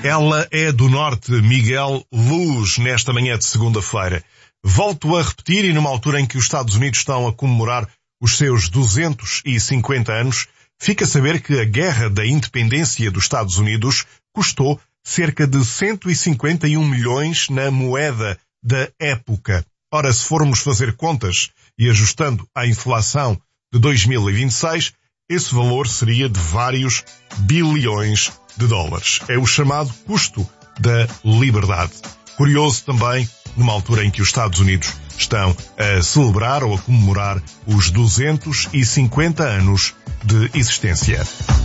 Ela é do Norte, Miguel Luz, nesta manhã de segunda-feira. Volto a repetir, e numa altura em que os Estados Unidos estão a comemorar os seus 250 anos, fica a saber que a Guerra da Independência dos Estados Unidos custou cerca de 151 milhões na moeda da época. Ora, se formos fazer contas e ajustando à inflação de 2026, esse valor seria de vários bilhões de dólares. É o chamado custo da liberdade. Curioso também, numa altura em que os Estados Unidos estão a celebrar ou a comemorar os 250 anos de existência.